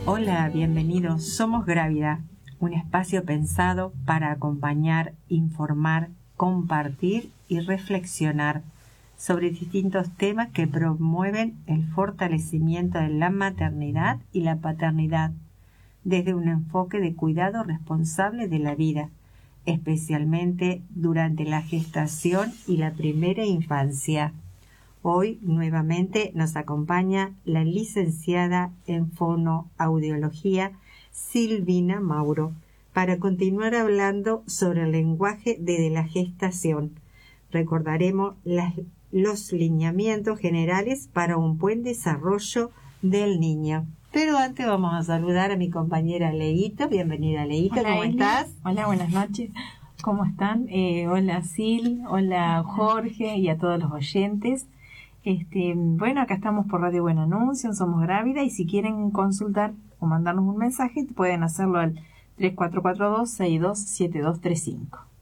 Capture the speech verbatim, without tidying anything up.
Hola, bienvenidos. Somos Grávida, un espacio pensado para acompañar, informar, compartir y reflexionar sobre distintos temas que promueven el fortalecimiento de la maternidad y la paternidad desde un enfoque de cuidado responsable de la vida, especialmente durante la gestación y la primera infancia. Hoy nuevamente nos acompaña la licenciada en fonoaudiología Silvina Mauro para continuar hablando sobre el lenguaje desde la gestación. Recordaremos las, los lineamientos generales para un buen desarrollo del niño. Pero antes vamos a saludar a mi compañera Leito. Bienvenida, Leito. Hola, ¿Cómo Eli. estás? Hola, buenas noches. ¿Cómo están? Eh, hola, Sil. Hola, Jorge y a todos los oyentes. Este, bueno, acá estamos por Radio Buen Anuncio, Somos Grávida, y si quieren consultar o mandarnos un mensaje, pueden hacerlo al tres cuatro cuatro dos, seis dos siete dos tres cinco.